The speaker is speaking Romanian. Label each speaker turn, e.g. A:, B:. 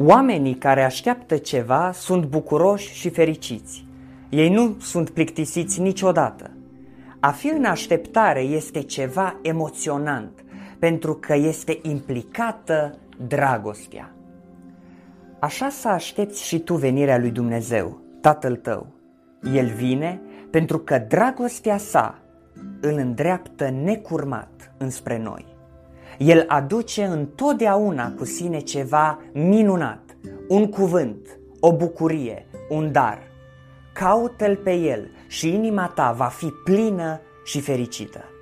A: Oamenii care așteaptă ceva sunt bucuroși și fericiți. Ei nu sunt plictisiți niciodată. A fi în așteptare este ceva emoționant, pentru că este implicată dragostea. Așa să aștepți și tu venirea lui Dumnezeu, Tatăl tău. El vine pentru că dragostea sa îl îndreaptă necurmat înspre noi. El aduce întotdeauna cu sine ceva minunat, un cuvânt, o bucurie, un dar. Caută-l pe el și inima ta va fi plină și fericită.